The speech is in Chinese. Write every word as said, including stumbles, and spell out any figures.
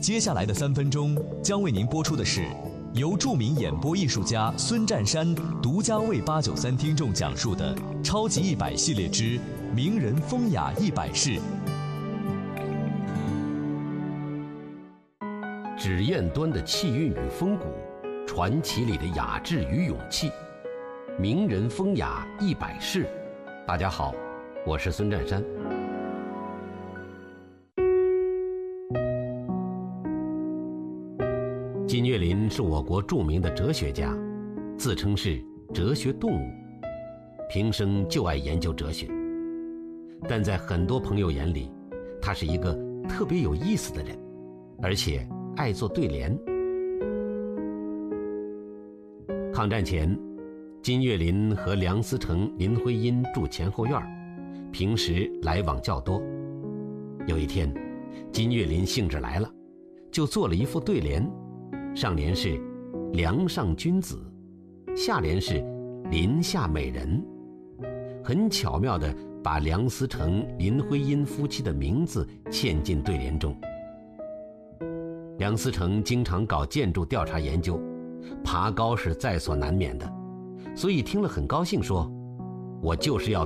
接下来的三分钟将为您播出的是由著名演播艺术家孙占山独家为八九三听众讲述的《超级一百系列之名人风雅一百事》。 纸砚端的气韵与风骨，传奇里的雅致与勇气，名人风雅一百事。大家好，我是孙占山。金岳霖是我国著名的哲学家，自称是哲学动物，平生就爱研究哲学。但在很多朋友眼里，他是一个特别有意思的人，而且爱做对联。抗战前，金岳霖和梁思成、林徽因住前后院，平时来往较多。有一天，金岳霖兴致来了，就做了一副对联，上联是梁上君子，下联是林下美人，很巧妙地把梁思成、林徽因夫妻的名字嵌进对联中。梁思成经常搞建筑调查研究，爬高是在所难免的，所以听了很高兴，说：“我就是要